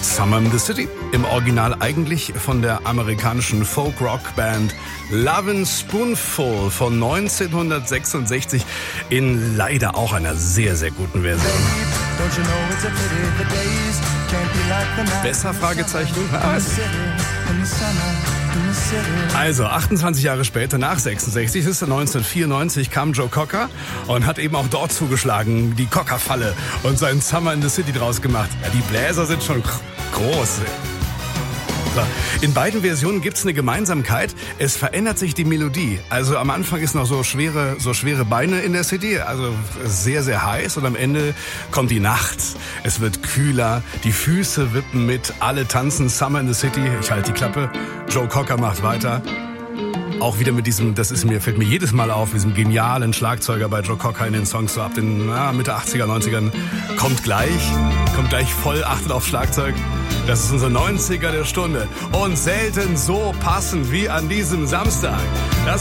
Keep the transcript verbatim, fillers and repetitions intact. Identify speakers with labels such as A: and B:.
A: Summer in the City, im Original eigentlich von der amerikanischen Folk-Rock-Band Lovin' Spoonful von neunzehnhundertsechsundsechzig in leider auch einer sehr, sehr guten Version. Besser? Fragezeichen? Also, achtundzwanzig Jahre später, nach sechsundsechzig, ist neunzehnhundertvierundneunzig, kam Joe Cocker und hat eben auch dort zugeschlagen, die Cocker-Falle, und seinen Summer in the City draus gemacht. Ja, die Bläser sind schon groß. In beiden Versionen gibt's eine Gemeinsamkeit. Es verändert sich die Melodie. Also am Anfang ist noch so schwere, so schwere Beine in der C D, also sehr, sehr heiß, und am Ende kommt die Nacht. Es wird kühler, die Füße wippen mit, alle tanzen Summer in the City. Ich halte die Klappe. Joe Cocker macht weiter. Auch wieder mit diesem, das ist mir, fällt mir jedes Mal auf, diesem genialen Schlagzeuger bei Joe Cocker in den Songs, so ab den na, Mitte achtziger, neunzigern, kommt gleich, kommt gleich voll, achtet auf Schlagzeug. Das ist unser neunziger der Stunde und selten so passend wie an diesem Samstag. Das